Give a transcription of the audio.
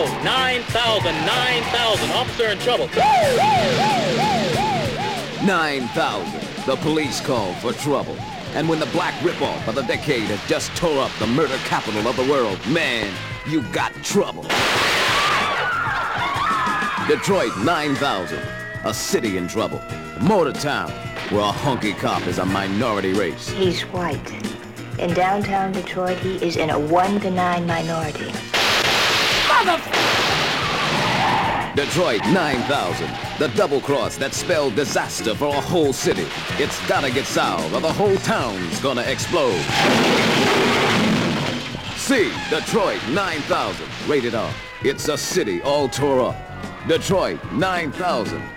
Code 9000, 9000. Officer in trouble. 9,000. The police call for trouble. And when the black ripoff of the decade has just tore up the murder capital of the world, man, you got trouble. Detroit 9000. A city in trouble. Motortown, where a honky cop is a minority race. He's white. In downtown Detroit, he is in a 1 to 9 minority. Detroit 9000. The double cross that spelled disaster for a whole city. It's gotta get solved or the whole town's gonna explode. See Detroit 9000. Rated R. It's a city all tore up. Detroit 9000.